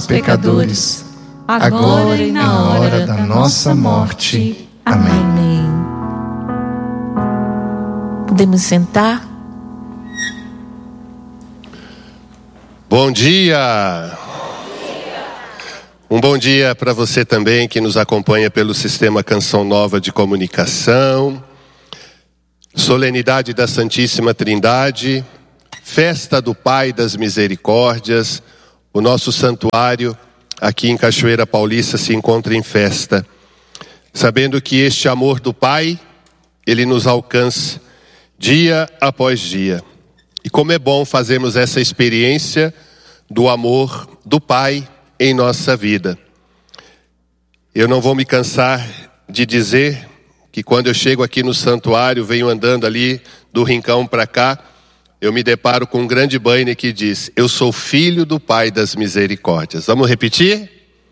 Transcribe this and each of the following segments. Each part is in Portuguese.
pecadores, agora e na hora da nossa morte. Amém. Podemos sentar? Bom dia! Um bom dia para você também que nos acompanha pelo Sistema Canção Nova de Comunicação. Solenidade da Santíssima Trindade, Festa do Pai das Misericórdias. O nosso santuário aqui em Cachoeira Paulista se encontra em festa, sabendo que este amor do Pai, ele nos alcança dia após dia. E como é bom fazermos essa experiência do amor do Pai em nossa vida. Eu não vou me cansar de dizer que quando eu chego aqui no santuário, venho andando ali do rincão para cá, eu me deparo com um grande banner que diz: eu sou filho do Pai das Misericórdias. Vamos repetir?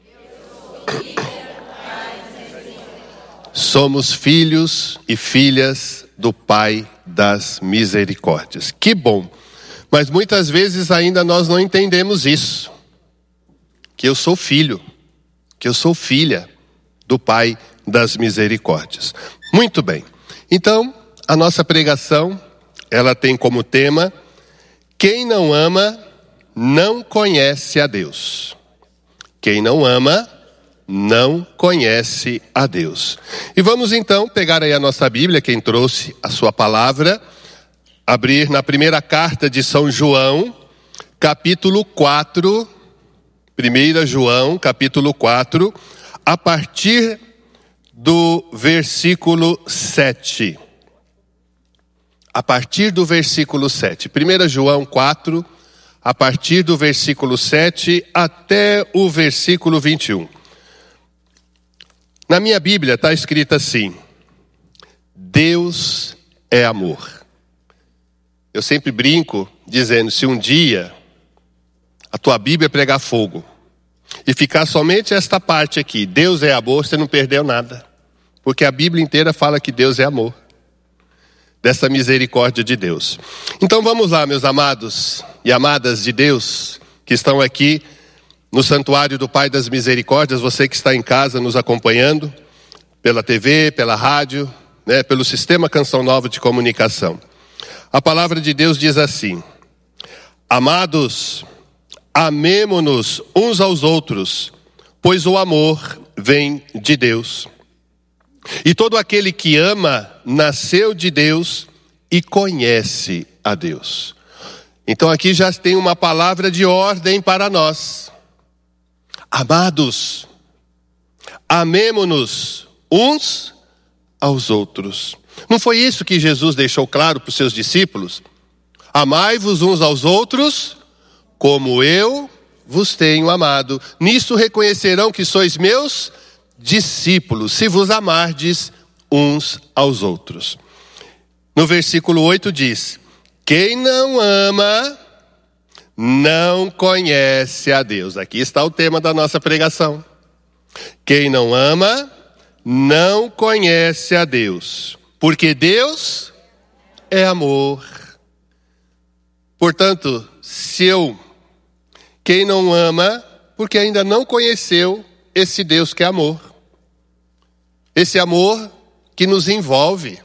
Somos filhos e filhas do Pai das Misericórdias. Que bom! Mas muitas vezes ainda nós não entendemos isso. Que eu sou filho, que eu sou filha do Pai das Misericórdias. Muito bem. Então, a nossa pregação, ela tem como tema: quem não ama, não conhece a Deus. Quem não ama, não conhece a Deus. E vamos então pegar aí a nossa Bíblia, quem trouxe a sua palavra, abrir na primeira carta de São João, capítulo 4, 1 João, capítulo 4, a partir do versículo 7. A partir do versículo 7. 1 João 4, a partir do versículo 7 até o versículo 21. Na minha Bíblia está escrito assim: Deus é amor. Eu sempre brinco dizendo, se um dia a tua Bíblia pregar fogo e ficar somente esta parte aqui, Deus é amor, você não perdeu nada. Porque a Bíblia inteira fala que Deus é amor. Dessa misericórdia de Deus. Então vamos lá, meus amados e amadas de Deus, que estão aqui no Santuário do Pai das Misericórdias, você que está em casa nos acompanhando, pela TV, pela rádio, pelo Sistema Canção Nova de Comunicação. A palavra de Deus diz assim: amados, amemo-nos uns aos outros, pois o amor vem de Deus. E todo aquele que ama, nasceu de Deus e conhece a Deus. Então aqui já tem uma palavra de ordem para nós. Amados, amemo-nos uns aos outros. Não foi isso que Jesus deixou claro para os seus discípulos? Amai-vos uns aos outros, como eu vos tenho amado. Nisto reconhecerão que sois meus discípulos, se vos amardes uns aos outros. No versículo 8 diz: quem não ama, não conhece a Deus. Aqui está o tema da nossa pregação. Quem não ama, não conhece a Deus, porque Deus é amor. Portanto, quem não ama, porque ainda não conheceu esse Deus que é amor. Esse amor que nos envolve.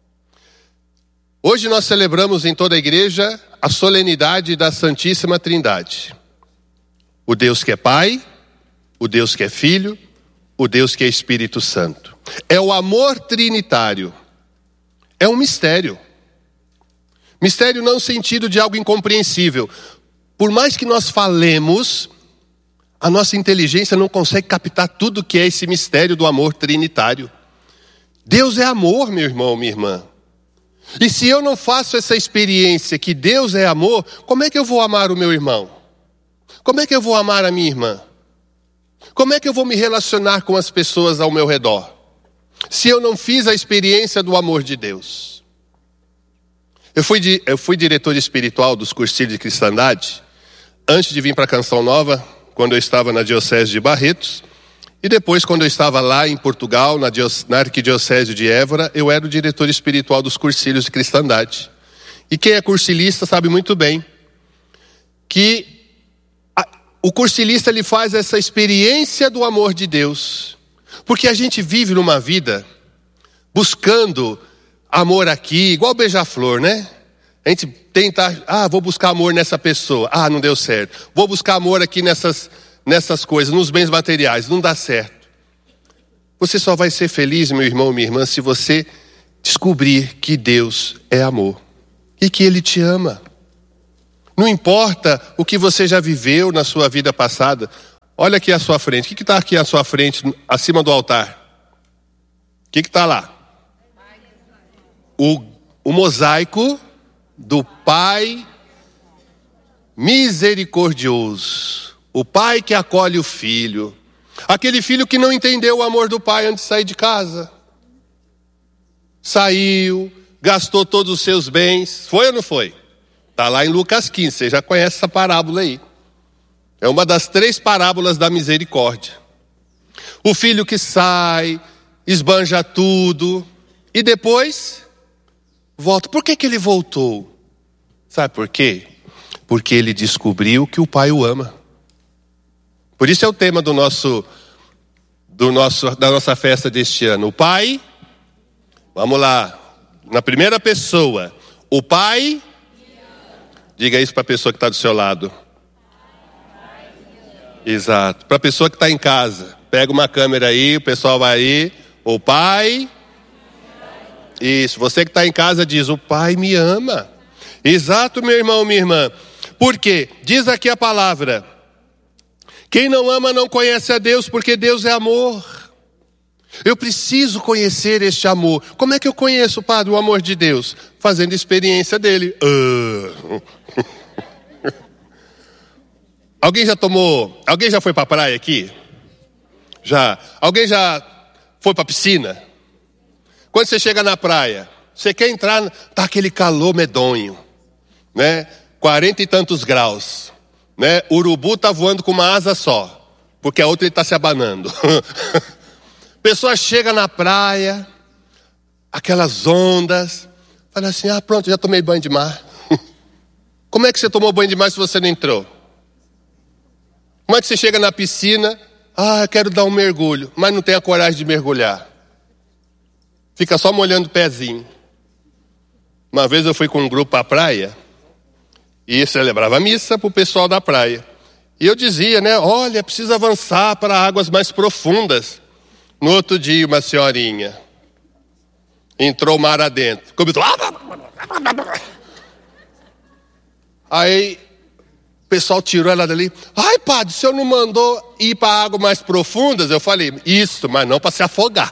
Hoje nós celebramos em toda a igreja a solenidade da Santíssima Trindade. O Deus que é Pai, o Deus que é Filho, o Deus que é Espírito Santo. É o amor trinitário. É um mistério. Mistério não no sentido de algo incompreensível. Por mais que nós falemos, a nossa inteligência não consegue captar tudo que é esse mistério do amor trinitário. Deus é amor, meu irmão, minha irmã. E se eu não faço essa experiência que Deus é amor, como é que eu vou amar o meu irmão? Como é que eu vou amar a minha irmã? Como é que eu vou me relacionar com as pessoas ao meu redor? Se eu não fiz a experiência do amor de Deus. Eu fui diretor espiritual dos cursilhos de cristandade, antes de vir para a Canção Nova, quando eu estava na Diocese de Barretos, e depois quando eu estava lá em Portugal, na Arquidiocese de Évora, eu era o diretor espiritual dos cursilhos de cristandade. E quem é cursilista sabe muito bem que o cursilista ele faz essa experiência do amor de Deus. Porque a gente vive numa vida buscando amor aqui, igual beija-flor, né? A gente tenta, vou buscar amor nessa pessoa. Não deu certo. Vou buscar amor aqui nessas coisas, nos bens materiais. Não dá certo. Você só vai ser feliz, meu irmão, minha irmã, se você descobrir que Deus é amor. E que Ele te ama. Não importa o que você já viveu na sua vida passada. Olha aqui à sua frente. O que está aqui à sua frente, acima do altar? O que está lá? O mosaico do Pai misericordioso. O Pai que acolhe o filho. Aquele filho que não entendeu o amor do Pai antes de sair de casa. Saiu, gastou todos os seus bens. Foi ou não foi? Está lá em Lucas 15, você já conhece essa parábola aí. É uma das 3 parábolas da misericórdia. O filho que sai, esbanja tudo, e depois volta. Por que ele voltou? Sabe por quê? Porque ele descobriu que o pai o ama. Por isso é o tema da nossa festa deste ano. O pai, vamos lá, na primeira pessoa, o pai, diga isso para a pessoa que está do seu lado. Exato, para a pessoa que está em casa, pega uma câmera aí, o pessoal vai aí, o pai, isso, você que está em casa diz, o pai me ama. Exato, meu irmão, minha irmã. Por quê? Diz aqui a palavra, quem não ama não conhece a Deus, porque Deus é amor. Eu preciso conhecer este amor. Como é que eu conheço, padre, o amor de Deus? Fazendo experiência dele. Alguém já foi para a praia aqui? Já. Alguém já foi para a piscina? Quando você chega na praia, você quer entrar, tá aquele calor medonho, né? 40 e tantos graus, né? O urubu tá voando com uma asa só, porque a outra ele tá se abanando. Pessoa chega na praia, aquelas ondas, fala assim, pronto, já tomei banho de mar. Como é que você tomou banho de mar se você não entrou? Como é que você chega na piscina, eu quero dar um mergulho, mas não tem a coragem de mergulhar. Fica só molhando o pezinho. Uma vez eu fui com um grupo para a praia, e celebrava missa para o pessoal da praia. E eu dizia, né, olha, precisa avançar para águas mais profundas. No outro dia, uma senhorinha entrou mar adentro. Começou. Aí o pessoal tirou ela dali. Ai, padre, o senhor não mandou ir para águas mais profundas? Eu falei, isso, mas não para se afogar.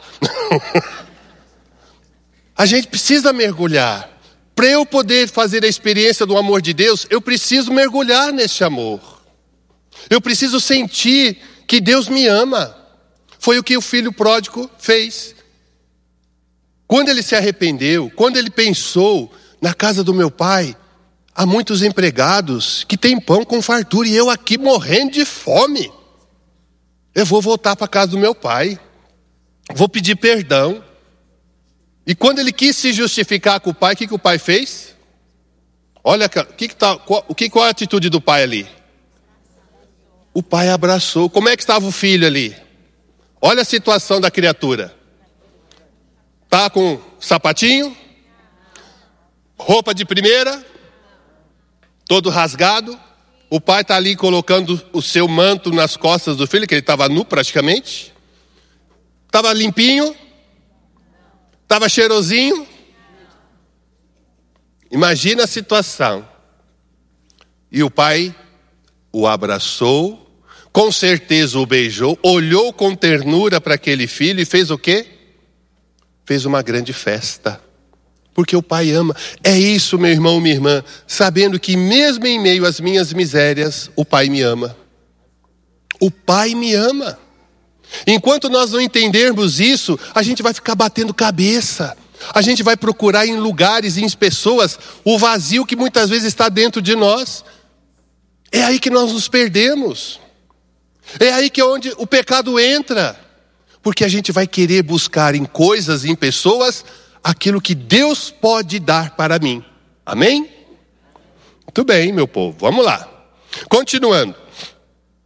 A gente precisa mergulhar. Para eu poder fazer a experiência do amor de Deus, eu preciso mergulhar nesse amor. Eu preciso sentir que Deus me ama. Foi o que o filho pródigo fez. Quando ele se arrependeu, quando ele pensou, na casa do meu pai, há muitos empregados que têm pão com fartura e eu aqui morrendo de fome. Eu vou voltar para a casa do meu pai. Vou pedir perdão. E quando ele quis se justificar com o pai, o que o pai fez? Olha, qual a atitude do pai ali? O pai abraçou. Como é que estava o filho ali? Olha a situação da criatura. Tá com sapatinho, roupa de primeira, todo rasgado. O pai está ali colocando o seu manto nas costas do filho, que ele estava nu praticamente. Estava limpinho. Estava cheirosinho. Imagina a situação. E o pai o abraçou, com certeza o beijou, olhou com ternura para aquele filho e fez o quê? Fez uma grande festa. Porque o pai ama. É isso, meu irmão, minha irmã, sabendo que mesmo em meio às minhas misérias, o pai me ama. O pai me ama. Enquanto nós não entendermos isso, a gente vai ficar batendo cabeça. A gente vai procurar em lugares e em pessoas o vazio que muitas vezes está dentro de nós. É aí que nós nos perdemos. É aí que é onde o pecado entra. Porque a gente vai querer buscar em coisas e em pessoas aquilo que Deus pode dar para mim. Amém? Muito bem, meu povo. Vamos lá. Continuando.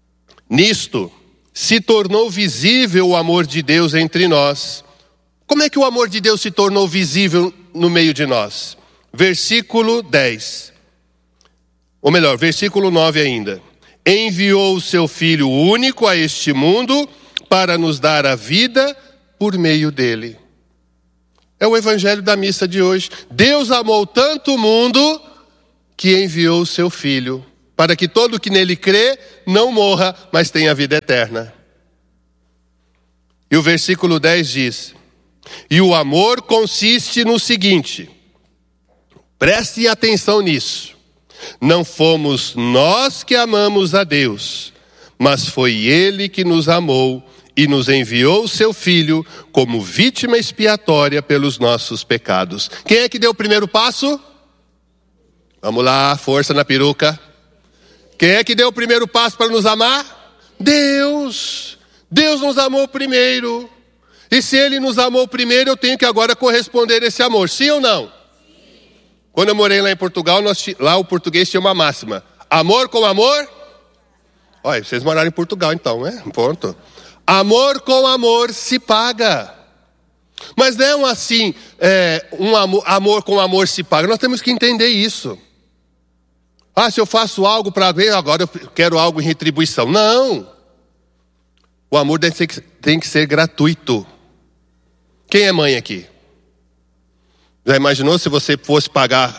Nisto se tornou visível o amor de Deus entre nós. Como é que o amor de Deus se tornou visível no meio de nós? Versículo 10. Ou melhor, versículo 9 ainda. Enviou o seu Filho único a este mundo para nos dar a vida por meio dele. É o evangelho da missa de hoje. Deus amou tanto o mundo que enviou o seu Filho, para que todo que nele crê não morra, mas tenha vida eterna. E o versículo 10 diz: e o amor consiste no seguinte, prestem atenção nisso, não fomos nós que amamos a Deus, mas foi Ele que nos amou e nos enviou o seu Filho como vítima expiatória pelos nossos pecados. Quem é que deu o primeiro passo? Vamos lá, força na peruca. Quem é que deu o primeiro passo para nos amar? Deus. Deus nos amou primeiro. E se Ele nos amou primeiro, eu tenho que agora corresponder a esse amor. Sim ou não? Sim. Quando eu morei lá em Portugal, lá o português tinha uma máxima. Amor com amor? Olha, vocês moraram em Portugal então, né? Ponto. Amor com amor se paga. Mas não é assim, amor com amor se paga. Nós temos que entender isso. Ah, se eu faço algo para ver, agora eu quero algo em retribuição. Não. O amor tem que ser gratuito. Quem é mãe aqui? Já imaginou se você fosse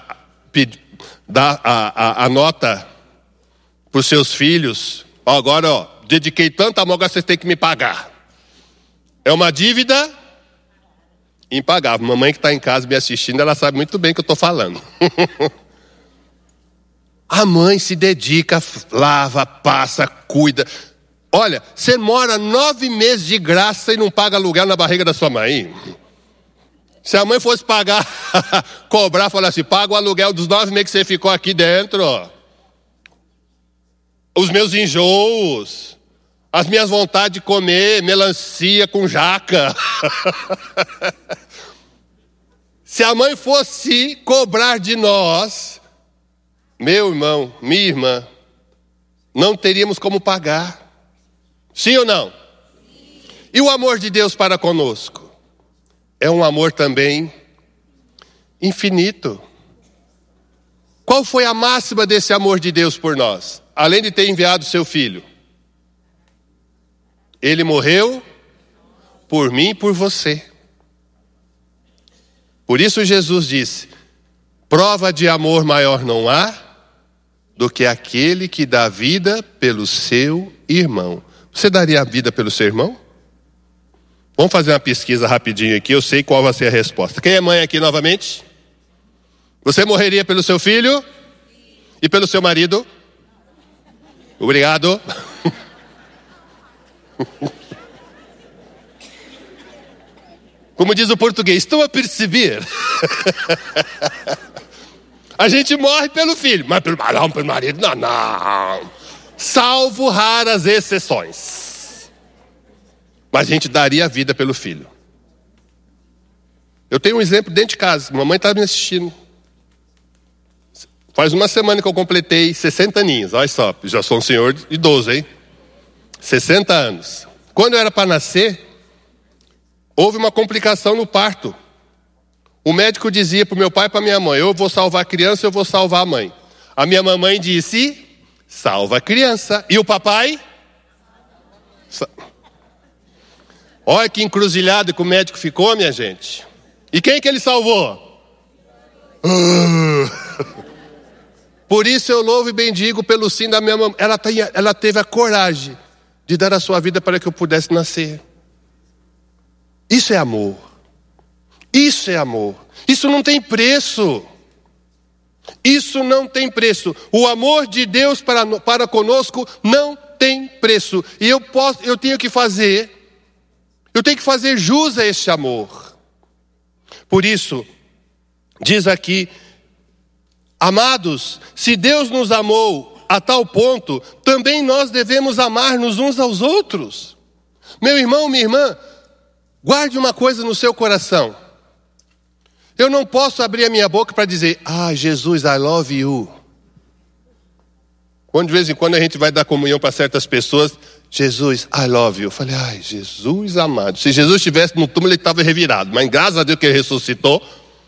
dar a nota para os seus filhos? Agora, dediquei tanto amor, agora vocês têm que me pagar. É uma dívida impagável. Mamãe que está em casa me assistindo, ela sabe muito bem o que eu estou falando. A mãe se dedica, lava, passa, cuida. Olha, você mora 9 meses de graça e não paga aluguel na barriga da sua mãe. Se a mãe fosse pagar, cobrar, falar assim, paga o aluguel dos 9 meses que você ficou aqui dentro. Os meus enjoos, as minhas vontades de comer melancia com jaca. Se a mãe fosse cobrar de nós, meu irmão, minha irmã, não teríamos como pagar. Sim ou não? Sim. E o amor de Deus para conosco? É um amor também infinito. Qual foi a máxima desse amor de Deus por nós? Além de ter enviado seu Filho. Ele morreu por mim e por você. Por isso Jesus disse, prova de amor maior não há do que aquele que dá vida pelo seu irmão. Você daria a vida pelo seu irmão? Vamos fazer uma pesquisa rapidinho aqui, eu sei qual vai ser a resposta. Quem é mãe aqui novamente? Você morreria pelo seu filho? E pelo seu marido? Obrigado. Como diz o português, estão a perceber? A gente morre pelo filho, mas pelo marido, não. Salvo raras exceções. Mas a gente daria a vida pelo filho. Eu tenho um exemplo dentro de casa. Mamãe está me assistindo. Faz uma semana que eu completei 60 aninhos. Olha só, já sou um senhor idoso, hein? 60 anos. Quando eu era para nascer, houve uma complicação no parto. O médico dizia para o meu pai e para minha mãe, eu vou salvar a criança, eu vou salvar a mãe. A minha mamãe disse, salva a criança. E o papai? Olha que encruzilhada que o médico ficou, minha gente. E quem que ele salvou? Por isso eu louvo e bendigo pelo sim da minha mamãe. Ela teve a coragem de dar a sua vida para que eu pudesse nascer. Isso é amor. Isso é amor. Isso não tem preço. Isso não tem preço. O amor de Deus para conosco não tem preço. E eu tenho que fazer jus a esse amor. Por isso, diz aqui, amados, se Deus nos amou a tal ponto, também nós devemos amar-nos uns aos outros. Meu irmão, minha irmã, guarde uma coisa no seu coração. Eu não posso abrir a minha boca para dizer, Jesus, I love you. Quando de vez em quando a gente vai dar comunhão para certas pessoas, Jesus, I love you. Eu falei, ai, Jesus amado. Se Jesus estivesse no túmulo, ele estava revirado. Mas graças a Deus que ele ressuscitou.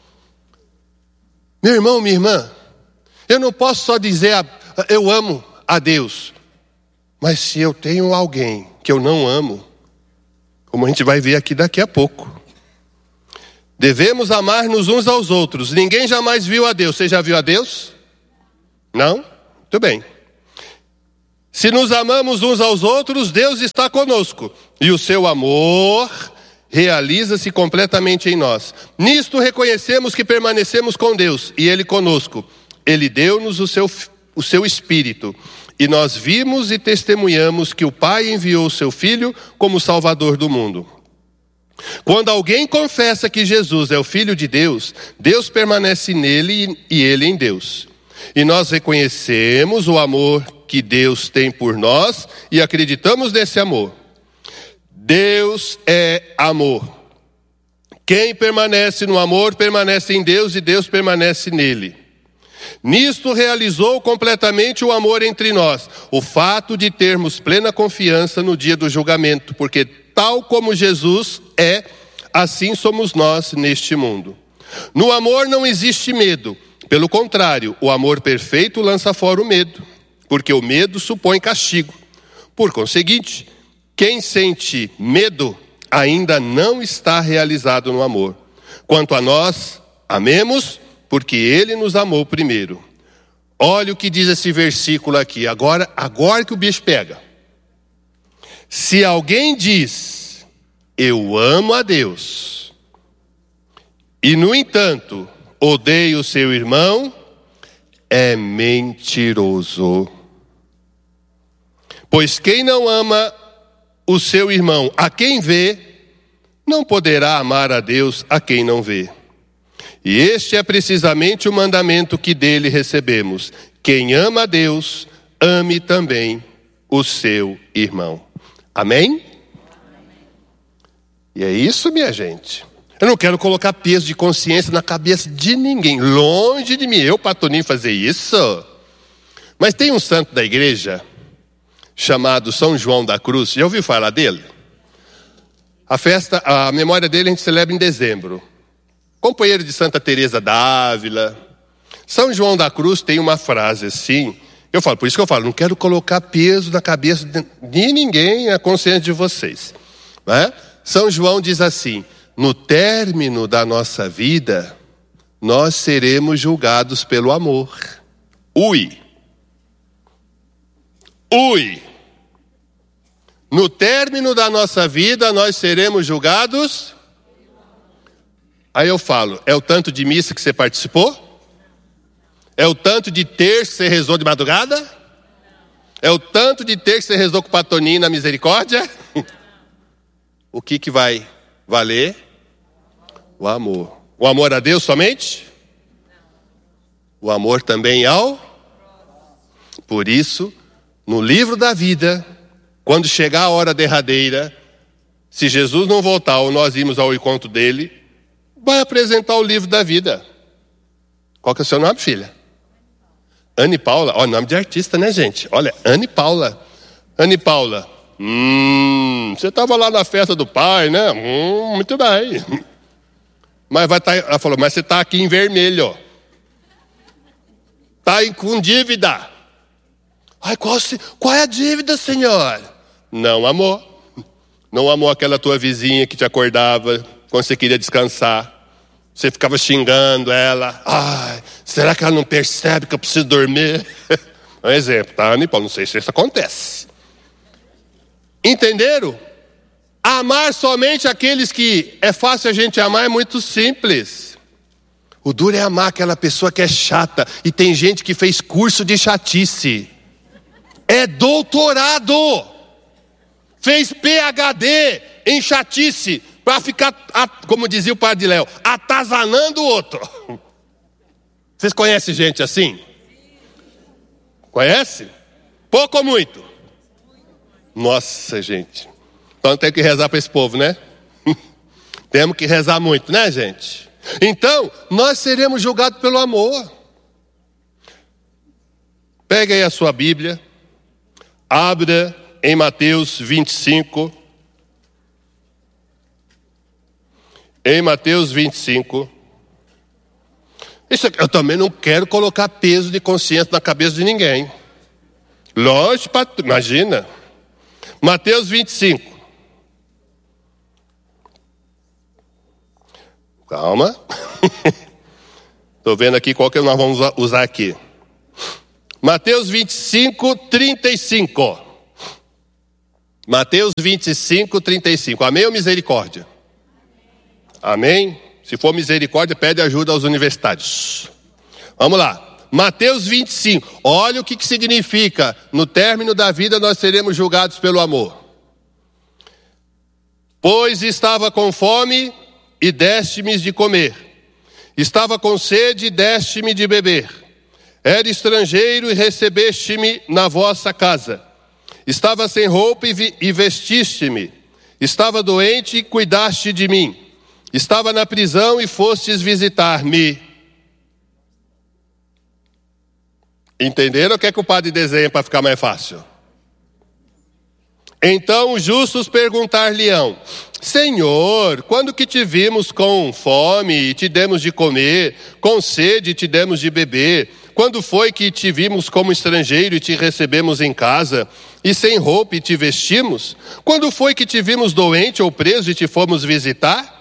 Meu irmão, minha irmã, eu não posso só dizer, eu amo a Deus. Mas se eu tenho alguém que eu não amo, como a gente vai ver aqui daqui a pouco, devemos amar-nos uns aos outros. Ninguém jamais viu a Deus. Você já viu a Deus? Não? Muito bem. Se nos amamos uns aos outros, Deus está conosco. E o seu amor realiza-se completamente em nós. Nisto reconhecemos que permanecemos com Deus e Ele conosco. Ele deu-nos o seu Espírito. E nós vimos e testemunhamos que o Pai enviou o seu Filho como Salvador do mundo. Quando alguém confessa que Jesus é o Filho de Deus, Deus permanece nele e ele em Deus. E nós reconhecemos o amor que Deus tem por nós e acreditamos nesse amor. Deus é amor. Quem permanece no amor permanece em Deus e Deus permanece nele. Nisto realizou completamente o amor entre nós, o fato de termos plena confiança no dia do julgamento, porque tal como Jesus é, assim somos nós neste mundo. No amor não existe medo, pelo contrário, o amor perfeito lança fora o medo, porque o medo supõe castigo. Por conseguinte, quem sente medo ainda não está realizado no amor. Quanto a nós, amemos, porque Ele nos amou primeiro. Olha o que diz esse versículo aqui. Agora que o bicho pega. Se alguém diz, eu amo a Deus, e no entanto, odeia o seu irmão, é mentiroso. Pois quem não ama o seu irmão a quem vê, não poderá amar a Deus a quem não vê. E este é precisamente o mandamento que dele recebemos. Quem ama a Deus, ame também o seu irmão. Amém? E é isso, minha gente. Eu não quero colocar peso de consciência na cabeça de ninguém. Longe de mim, eu, Patoninho, fazer isso. Mas tem um santo da igreja chamado São João da Cruz. Já ouviu falar dele? A memória dele a gente celebra em dezembro. Companheiro de Santa Teresa d'Ávila. São João da Cruz tem uma frase assim. Por isso que eu falo, não quero colocar peso na cabeça de ninguém, na consciência de vocês. Né? São João diz assim: no término da nossa vida, nós seremos julgados pelo amor. Ui! No término da nossa vida, nós seremos julgados. Aí eu falo, é o tanto de missa que você participou? É o tanto de terço que você rezou de madrugada? É o tanto de terço que você rezou com o Patoninho na misericórdia? O que vai valer? O amor. O amor a Deus somente? O amor também ao? Por isso, no livro da vida, quando chegar a hora derradeira, se Jesus não voltar ou nós irmos ao encontro dele, vai apresentar o livro da vida. Qual que é o seu nome, filha? Anne Paula. Ó, nome de artista, né, gente? Olha, Anne Paula. Anne Paula. Você estava lá na festa do pai, né? Muito bem. Mas vai estar. Ela falou, mas você está aqui em vermelho. Está com dívida. Ai, qual é a dívida, senhor? Não amou. Não amou aquela tua vizinha que te acordava quando você queria descansar. Você ficava xingando ela. Ai, será que ela não percebe que eu preciso dormir? Um exemplo, tá, Anne Paula? Não sei se isso acontece. Entenderam? Amar somente aqueles que é fácil a gente amar é muito simples. O duro é amar aquela pessoa que é chata. E tem gente que fez curso de chatice. É doutorado. Fez PhD em chatice. Para ficar, como dizia o padre Léo, atazanando o outro. Vocês conhecem gente assim? Conhece? Pouco ou muito? Nossa, gente. Então tem que rezar para esse povo, né? Temos que rezar muito, né, gente? Então, nós seremos julgados pelo amor. Pega aí a sua Bíblia, abra em Mateus 25. Em Mateus 25. Isso aqui, eu também não quero colocar peso de consciência na cabeça de ninguém. Lógico, imagina. Mateus 25. Calma. Estou vendo aqui qual que nós vamos usar aqui. Mateus 25, 35. Mateus 25, 35. Amém ou misericórdia? Amém? Se for misericórdia, pede ajuda aos universitários. Vamos lá. Mateus 25. Olha o que significa. No término da vida nós seremos julgados pelo amor. Pois estava com fome e deste-me de comer. Estava com sede e deste-me de beber. Era estrangeiro e recebeste-me na vossa casa. Estava sem roupa e vestiste-me. Estava doente e cuidaste de mim. Estava na prisão e fostes visitar-me. Entenderam o que é que o padre desenha para ficar mais fácil? Então os justos perguntar-lhe-ão: Senhor, quando que te vimos com fome e te demos de comer, com sede e te demos de beber? Quando foi que te vimos como estrangeiro e te recebemos em casa, e sem roupa e te vestimos? Quando foi que te vimos doente ou preso e te fomos visitar?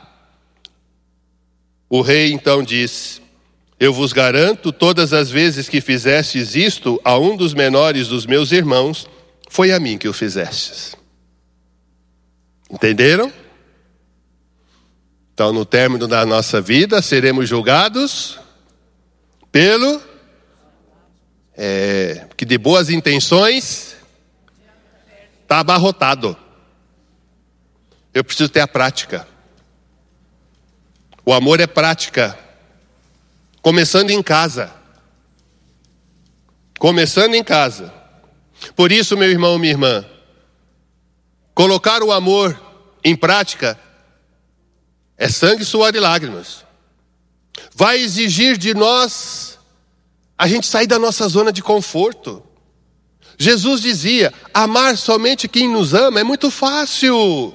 O rei então disse: Eu vos garanto, todas as vezes que fizestes isto a um dos menores dos meus irmãos, foi a mim que o fizestes. Entenderam? Então, no término da nossa vida, seremos julgados pelo que de boas intenções está abarrotado. Eu preciso ter a prática. O amor é prática. Começando em casa. Começando em casa. Por isso, meu irmão, minha irmã, colocar o amor em prática é sangue, suor e lágrimas. Vai exigir de nós a gente sair da nossa zona de conforto. Jesus dizia: amar somente quem nos ama é muito fácil.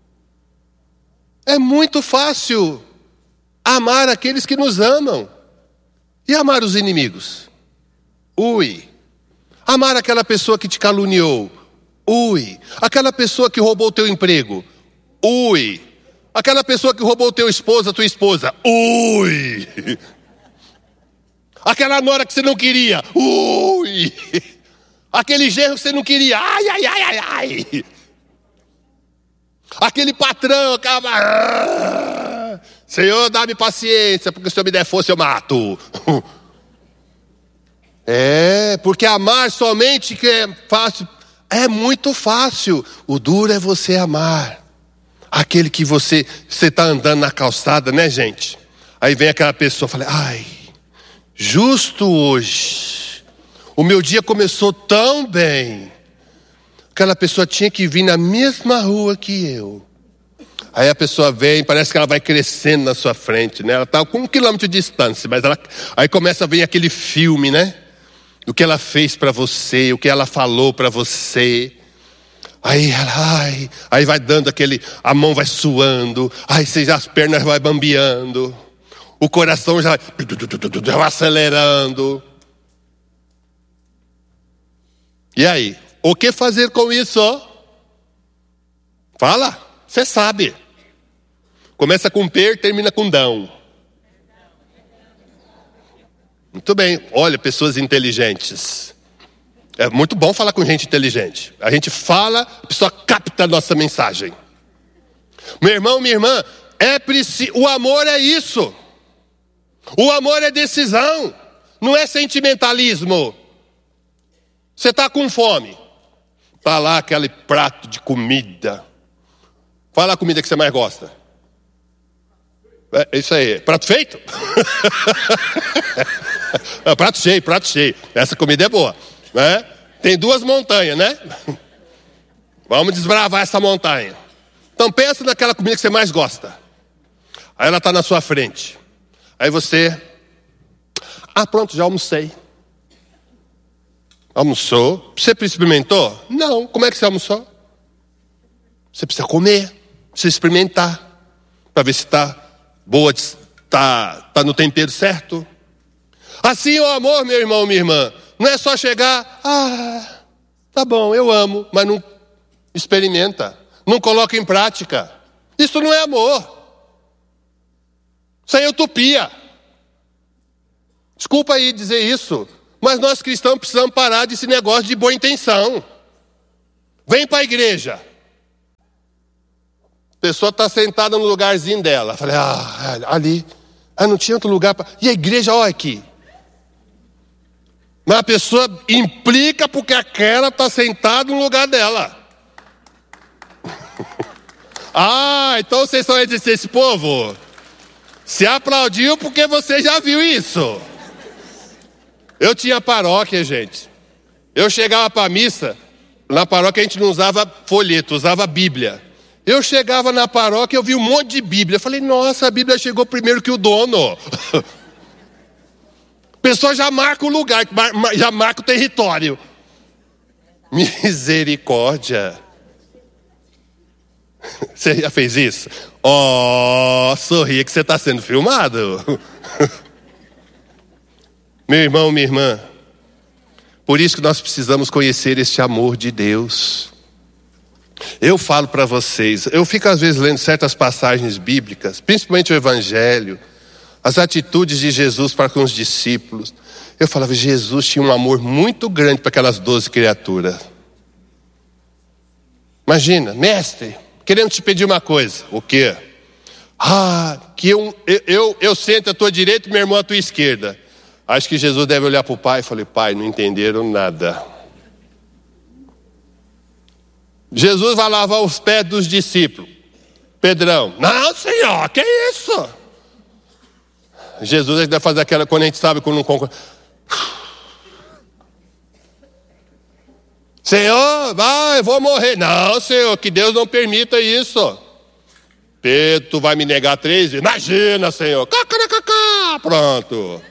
É muito fácil amar aqueles que nos amam. E amar os inimigos? Ui. Amar aquela pessoa que te caluniou? Ui. Aquela pessoa que roubou o teu emprego? Ui. Aquela pessoa que roubou o teu esposo, a tua esposa? Ui. Aquela nora que você não queria? Ui. Aquele genro que você não queria? Ai, ai, ai, ai, ai. Aquele patrão, acaba. Senhor, dá-me paciência, porque se eu me der força eu mato. Porque amar somente que é fácil, é muito fácil. O duro é você amar aquele que você está andando na calçada, né, gente? Aí vem aquela pessoa, fala: ai, justo hoje, o meu dia começou tão bem. Aquela pessoa tinha que vir na mesma rua que eu. Aí a pessoa vem, parece que ela vai crescendo na sua frente, né? Ela está com 1 quilômetro de distância, mas aí começa a vir aquele filme, né? Do que ela fez para você, o que ela falou para você. Aí vai dando a mão vai suando, as pernas vai bambeando, o coração já vai acelerando. E aí, o que fazer com isso? Fala, você sabe. Começa com per, termina com dão. Muito bem, olha, pessoas inteligentes. É muito bom falar com gente inteligente. A gente fala, a pessoa capta a nossa mensagem. Meu irmão, minha irmã, o amor é isso. O amor é decisão, não é sentimentalismo. Você está com fome, está lá aquele prato de comida. Fala a comida que você mais gosta. É isso aí, prato feito? Prato cheio. Essa comida é boa, né? Tem 2 montanhas, né? Vamos desbravar essa montanha. Então pensa naquela comida que você mais gosta. Aí ela está na sua frente. Aí você: pronto, já almocei. Almoçou. Você experimentou? Não. Como é que você almoçou? Você precisa comer, precisa experimentar, para ver se está boa, está no tempero certo. Assim o amor, meu irmão, minha irmã, não é só chegar, tá bom, eu amo, mas não experimenta, não coloca em prática. Isso não é amor. Isso é utopia. Desculpa aí dizer isso, mas nós cristãos precisamos parar desse negócio de boa intenção. Vem para a igreja. A pessoa está sentada no lugarzinho dela. Falei, ali. Não tinha outro lugar para... E a igreja, olha aqui. Mas a pessoa implica porque aquela está sentada no lugar dela. Então vocês são esse povo? Se aplaudiu porque você já viu isso. Eu tinha paróquia, gente. Eu chegava para a missa. Na paróquia a gente não usava folheto, usava Bíblia. Eu chegava na paróquia e eu vi um monte de Bíblia. Eu falei, nossa, a Bíblia chegou primeiro que o dono. A pessoa já marca o lugar, já marca o território. Misericórdia. Você já fez isso? Sorria que você está sendo filmado. Meu irmão, minha irmã, por isso que nós precisamos conhecer este amor de Deus. Eu falo para vocês, eu fico às vezes lendo certas passagens bíblicas, principalmente o Evangelho, as atitudes de Jesus para com os discípulos. Eu falava, Jesus tinha um amor muito grande para aquelas 12 criaturas. Imagina, mestre, querendo te pedir uma coisa. O quê? Que eu sento à tua direita e meu irmão à tua esquerda. Acho que Jesus deve olhar para o pai e falei, pai, não entenderam nada. Jesus vai lavar os pés dos discípulos. Pedrão, não, Senhor, que isso? Jesus deve fazer aquela, quando a gente sabe, quando não concorda. Senhor, eu vou morrer. Não, Senhor, que Deus não permita isso. Pedro, tu vai me negar 3 vezes? Imagina, Senhor. Pronto.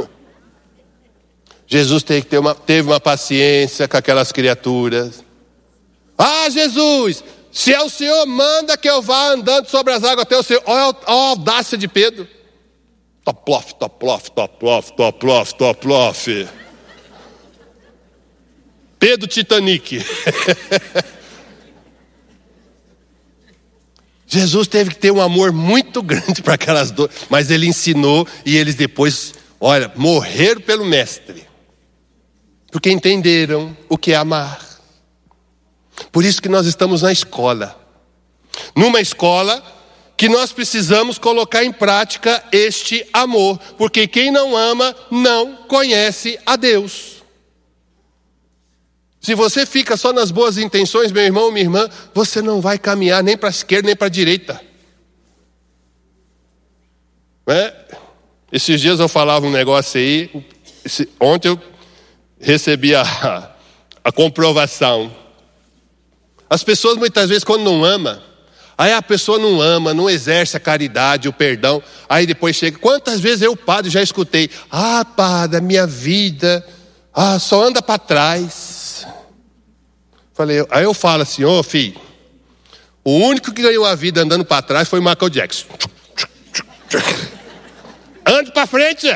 Jesus teve uma paciência com aquelas criaturas. Jesus, se é o Senhor, manda que eu vá andando sobre as águas até o Senhor. Olha a audácia de Pedro. Toplof, toplof, toplof, toplof, toplof. Pedro Titanic. Jesus teve que ter um amor muito grande para aquelas 12, mas ele ensinou e eles depois, morreram pelo mestre. Porque entenderam o que é amar. Por isso que nós estamos na escola. Numa escola que nós precisamos colocar em prática este amor. Porque quem não ama não conhece a Deus. Se você fica só nas boas intenções, meu irmão, minha irmã, você não vai caminhar nem para a esquerda nem para a direita. Esses dias eu falava um negócio aí. Ontem eu recebi a comprovação. As pessoas muitas vezes quando não ama, aí a pessoa não ama, não exerce a caridade, o perdão, aí depois chega, quantas vezes eu, padre, já escutei, padre, a minha vida, só anda para trás. Aí eu falo assim, filho, o único que ganhou a vida andando para trás foi o Michael Jackson. Ande para frente.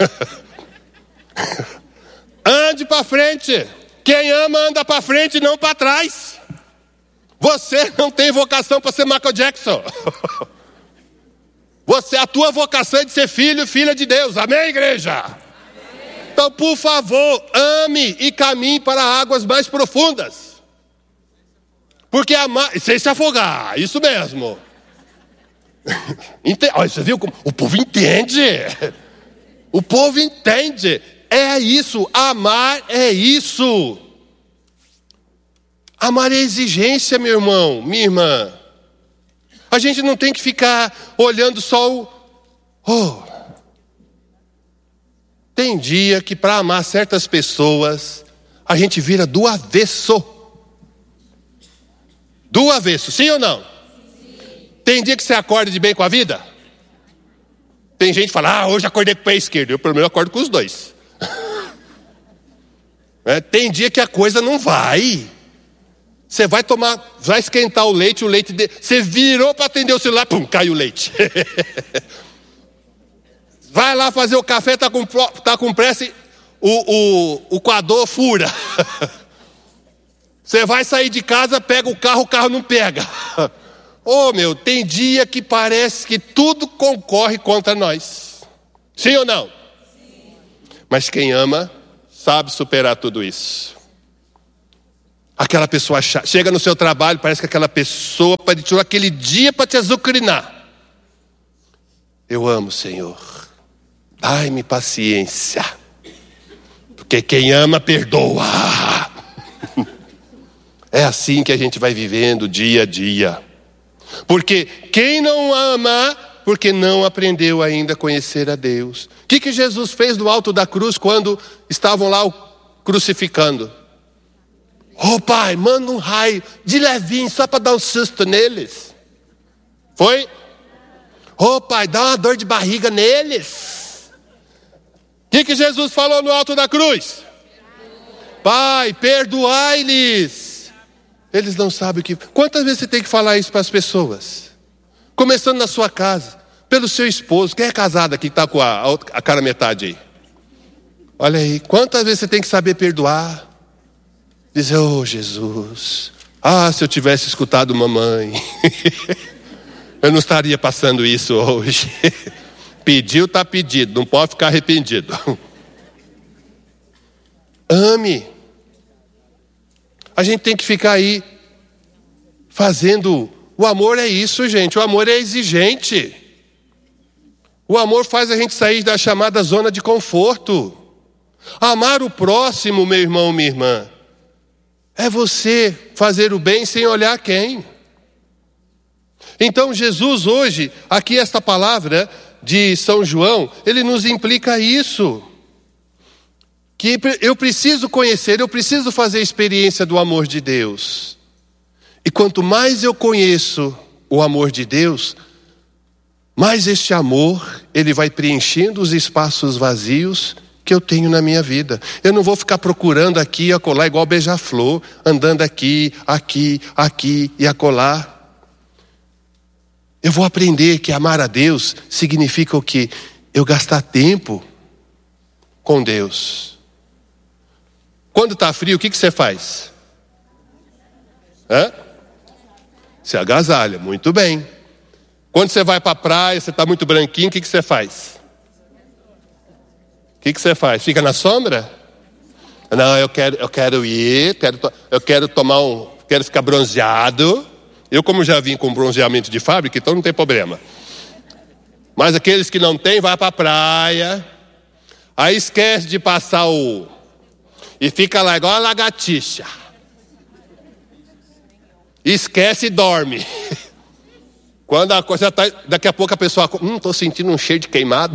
Ande para frente. Quem ama anda para frente e não para trás. Você não tem vocação para ser Michael Jackson. A tua vocação é de ser filho e filha de Deus. Amém, igreja? Amém. Então, por favor, ame e caminhe para águas mais profundas. Porque amar, sem se afogar, isso mesmo. Você viu como o povo entende? O povo entende. É isso, amar é isso. Amar é exigência, meu irmão, minha irmã. A gente não tem que ficar olhando só Tem dia que para amar certas pessoas, a gente vira do avesso. Do avesso, sim ou não? Sim. Tem dia que você acorda de bem com a vida? Tem gente que fala, hoje acordei com o pé esquerdo. Eu pelo menos acordo com os dois. Tem dia que a coisa não vai. Você vai esquentar o leite, você virou para atender o celular, pum, caiu o leite. Vai lá fazer o café, tá com pressa, o coador fura. Você vai sair de casa, pega o carro não pega. Tem dia que parece que tudo concorre contra nós. Sim ou não? Sim. Mas quem ama sabe superar tudo isso. Aquela pessoa chega no seu trabalho, parece que aquela pessoa tirou aquele dia para te azucrinar. Eu amo, Senhor. Dai-me paciência. Porque quem ama, perdoa. É assim que a gente vai vivendo dia a dia. Porque quem não ama, porque não aprendeu ainda a conhecer a Deus. O que Jesus fez no alto da cruz quando estavam lá crucificando? Pai, manda um raio de levinho só para dar um susto neles. Foi? Pai, dá uma dor de barriga neles. O que Jesus falou no alto da cruz? Pai, perdoai-lhes. Eles não sabem o que... Quantas vezes você tem que falar isso para as pessoas? Começando na sua casa, pelo seu esposo. Quem é casado aqui que está com a cara metade aí? Olha aí, quantas vezes você tem que saber perdoar? Dizer, Jesus, se eu tivesse escutado mamãe, eu não estaria passando isso hoje. Pediu, está pedido, não pode ficar arrependido. Ame. A gente tem que ficar aí fazendo. O amor é isso, gente. O amor é exigente. O amor faz a gente sair da chamada zona de conforto. Amar o próximo, meu irmão, minha irmã, é você fazer o bem sem olhar quem. Então Jesus hoje, aqui esta palavra de São João, ele nos implica isso. Que eu preciso conhecer, eu preciso fazer a experiência do amor de Deus. E quanto mais eu conheço o amor de Deus, mais este amor, ele vai preenchendo os espaços vazios que eu tenho na minha vida. Eu não vou ficar procurando aqui e acolá igual beija-flor, andando aqui e acolá. Eu vou aprender que amar a Deus significa o quê? Eu gastar tempo com Deus. Quando está frio, o que você faz? Você agasalha, muito bem. Quando você vai para a praia, você está muito branquinho, o que você faz? O que você faz? Fica na sombra? Não, eu quero ir, quero ficar bronzeado. Eu, como já vim com bronzeamento de fábrica, então não tem problema. Mas aqueles que não têm, vai para a praia. Aí esquece de passar e fica lá igual a lagartixa. Esquece e dorme. Quando a coisa tá, daqui a pouco a pessoa, estou sentindo um cheiro de queimado.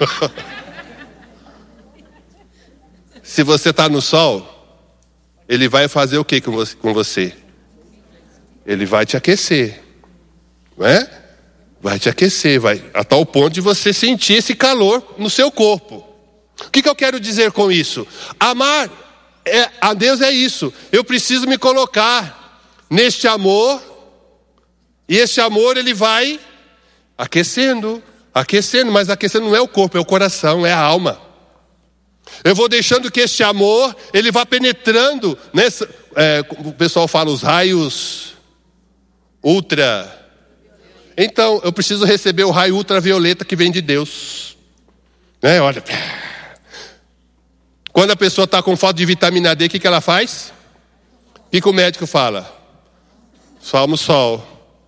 Se você está no sol, ele vai fazer o que com você? Ele vai te aquecer, não é? Vai te aquecer, vai a tal ponto de você sentir esse calor no seu corpo. O que eu quero dizer com isso? Amar a Deus é isso. Eu preciso me colocar neste amor, e esse amor ele vai aquecendo, mas aquecendo não é o corpo, é o coração, é a alma. Eu vou deixando que este amor ele vá penetrando o pessoal fala os raios ultra. Então eu preciso receber o raio ultravioleta que vem de Deus, né? Olha, quando a pessoa está com falta de vitamina D, o que ela faz? O que o médico fala? Toma o sol.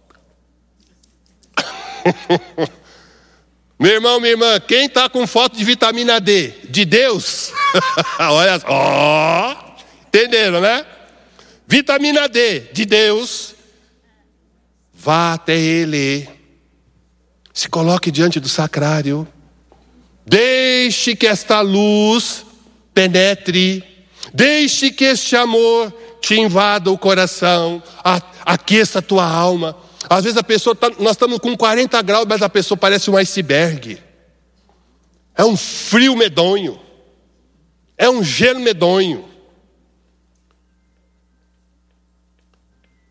Meu irmão, minha irmã, quem está com falta de vitamina D? De Deus? Olha só. Entenderam, né? Vitamina D de Deus. Vá até Ele. Se coloque diante do sacrário. Deixe que esta luz penetre. Deixe que este amor te invada o coração. Aqueça a tua alma. Às vezes nós estamos com 40 graus, mas a pessoa parece um iceberg. É um frio medonho. É um gelo medonho.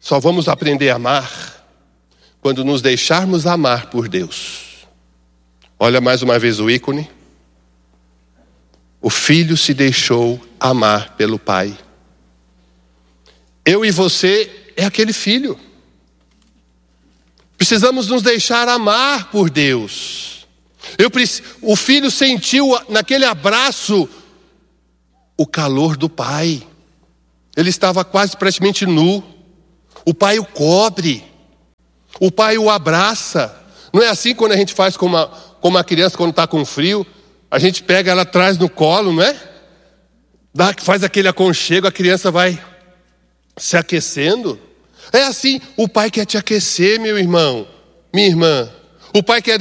só vamos aprender a amar quando nos deixarmos amar por Deus. Olha mais uma vez o ícone. O filho se deixou amar pelo pai. Eu e você é aquele filho. Precisamos nos deixar amar por Deus. O filho sentiu naquele abraço o calor do pai. Ele estava quase praticamente nu. O pai o cobre. O pai o abraça. Não é assim quando a gente faz com uma criança quando está com frio? A gente pega ela atrás no colo, não é? Faz aquele aconchego, a criança vai se aquecendo. É assim, o pai quer te aquecer, meu irmão, minha irmã. O pai quer